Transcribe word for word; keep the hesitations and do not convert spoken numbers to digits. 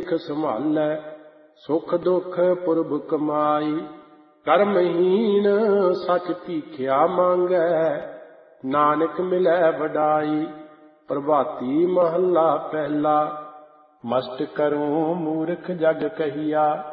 ਸਿੱਖ ਸੰਭਾਲੈ, ਸੁਖ ਦੁਖ ਪੁਰਬ ਕਮਾਈ। ਕਰਮਹੀਨ ਸਚ ਭੀਖਿਆ ਮੰਗੈ, ਨਾਨਕ ਮਿਲੈ ਵਡਾਈ। ਪ੍ਰਭਾਤੀ ਮਹੱਲਾ ਪਹਿਲਾ। ਮਸਟ ਕਰੂੰ ਮੂਰਖ ਜਗ ਕਹੀਆ,